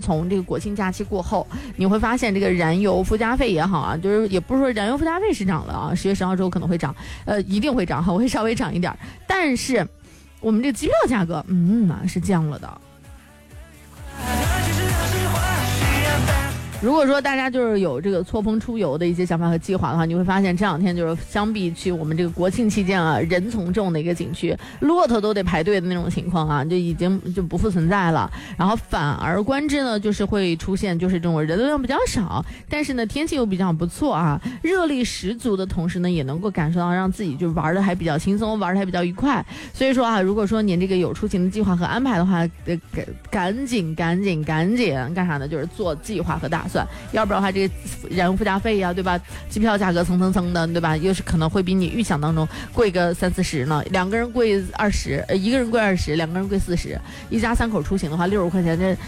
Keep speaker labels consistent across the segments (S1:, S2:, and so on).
S1: 从这个国庆假期过后，你会发现这个燃油附加费也好啊，就是也不是说燃油附加费是涨了啊，10月10号之后可能会涨，一定会涨，会稍微涨一点，但是我们这个机票价格是降了的。如果说大家就是有这个错峰出游的一些想法和计划的话，你会发现这两天就是相比去我们这个国庆期间啊，人从众的一个景区，骆驼都得排队的那种情况啊，就已经就不复存在了。然后反而观之呢，就是会出现就是这种人流量比较少，但是呢天气又比较不错啊，热力十足的同时呢，也能够感受到让自己就玩的还比较轻松，玩的还比较愉快。所以说啊，如果说您这个有出行的计划和安排的话，赶紧干啥呢？就是做计划和打算，要不然的话，这个燃油附加费呀，对吧？机票价格蹭的，对吧？又是可能会比你预想当中贵个30-40呢。两个人贵20，一个人贵20，两个人贵40。一家3口出行的话，60块钱，这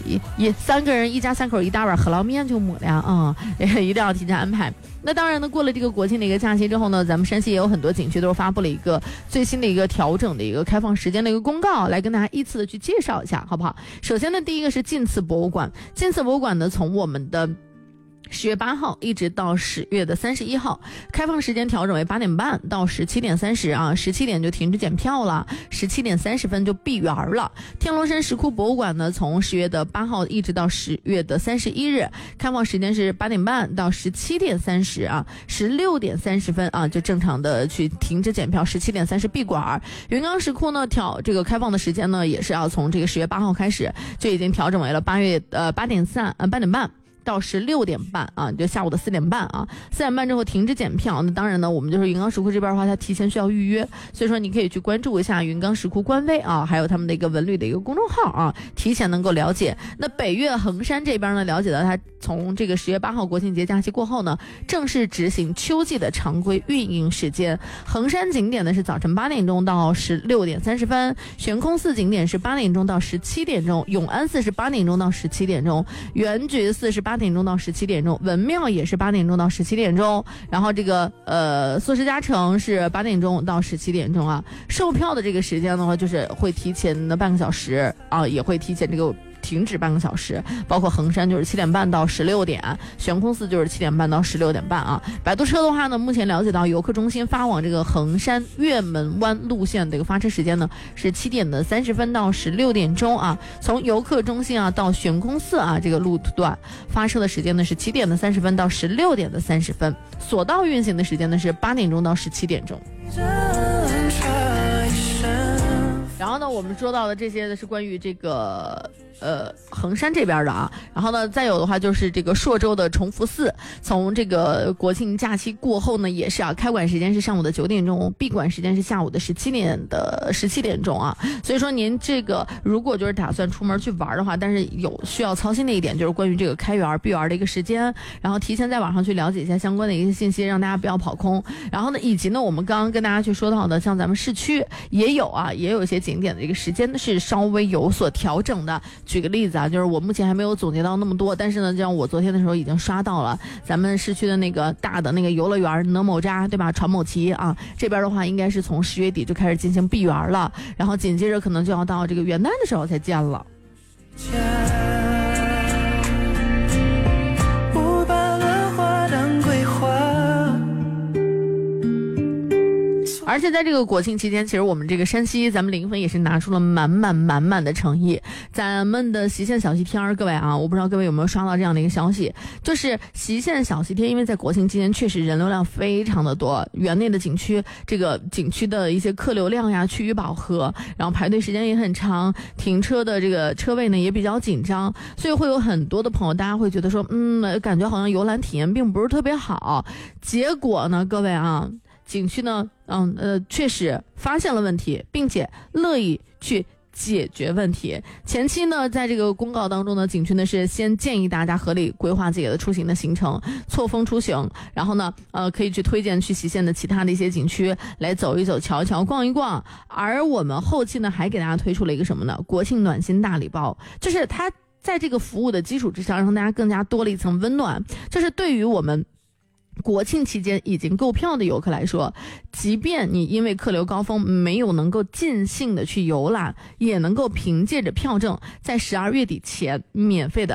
S1: 3个人一家3口一大碗饸饹面就抹了啊！一定要提前安排。那当然呢，过了这个国庆的一个假期之后呢，咱们山西也有很多景区都是发布了一个最新的一个调整的一个开放时间的一个公告，来跟大家依次的去介绍一下，好不好？首先呢，第一个是晋祠博物馆，晋祠博物馆呢，从我们的10月8号一直到10月31号，开放时间调整为8点半到17点30啊，17点就停止检票了，17点30分就闭园了。天龙山石窟博物馆呢，从10月8号一直到10月31日，开放时间是8点半到17点30啊，16点30分啊就正常的去停止检票，17点30闭馆。云冈石窟呢，这个开放的时间呢，也是要从这个10月8号开始就已经调整为了8点半到16点半啊，就下午的4点半啊，4点半之后停止检票。那当然呢，我们就是云冈石窟这边的话，它提前需要预约，所以说你可以去关注一下云冈石窟官微啊，还有他们的一个文旅的一个公众号啊，提前能够了解。那北岳衡山这边呢，了解到它从这个10月8号国庆节假期过后呢，正式执行秋季的常规运营时间。衡山景点呢是早晨8点钟到16点30分，悬空寺景点是8点钟到17点钟，永安寺是8点钟到17点钟，圆觉寺是8点钟到17点钟，文庙也是8点钟到17点钟，然后这个祚石嘉城是8点钟到17点钟啊。售票的这个时间的话，就是会提前的半个小时啊，也会提前这个停止半个小时，包括衡山就是7点半到16点，悬空寺就是7点半到16点半啊。摆渡车的话呢，目前了解到游客中心发往这个衡山月门湾路线的一个发车时间呢是7点30分到16点钟啊。从游客中心啊到悬空寺啊这个路段发车的时间呢是7点30分到16点30分，索道运行的时间呢是8点钟到17点钟。然后呢，我们说到的这些呢是关于这个衡山这边的啊，然后呢再有的话就是这个朔州的崇福寺，从这个国庆假期过后呢，也是啊，开馆时间是上午的9点钟，闭馆时间是下午的17点钟啊。所以说您这个如果就是打算出门去玩的话，但是有需要操心的一点就是关于这个开园闭园的一个时间，然后提前在网上去了解一下相关的一些信息，让大家不要跑空。然后呢，以及呢我们刚刚跟大家去说到的，像咱们市区也有一些景点的这个时间是稍微有所调整的。举个例子啊，就是我目前还没有总结到那么多，但是呢，就像我昨天的时候已经刷到了咱们市区的那个大的那个游乐园哪某扎，对吧？船某旗啊，这边的话应该是从10月底就开始进行闭园了，然后紧接着可能就要到这个元旦的时候才建了。而且在这个国庆期间，其实我们这个山西，咱们临汾也是拿出了满满的诚意。咱们的隰县小西天，各位啊，我不知道各位有没有刷到这样的一个消息，就是隰县小西天，因为在国庆期间确实人流量非常的多，园内的景区这个景区的一些客流量呀趋于饱和，然后排队时间也很长，停车的这个车位呢也比较紧张，所以会有很多的朋友大家会觉得说，感觉好像游览体验并不是特别好。结果呢，各位啊，景区呢确实发现了问题，并且乐意去解决问题。前期呢，在这个公告当中呢，景区呢是先建议大家合理规划自己的出行的行程，错峰出行，然后呢可以去推荐去隰县的其他的一些景区来走一走、瞧一瞧、逛一逛。而我们后期呢还给大家推出了一个什么呢？国庆暖心大礼包，就是它在这个服务的基础之上，让大家更加多了一层温暖。就是对于我们国庆期间已经购票的游客来说，即便你因为客流高峰没有能够尽兴的去游览，也能够凭借着票证在12月底前免费的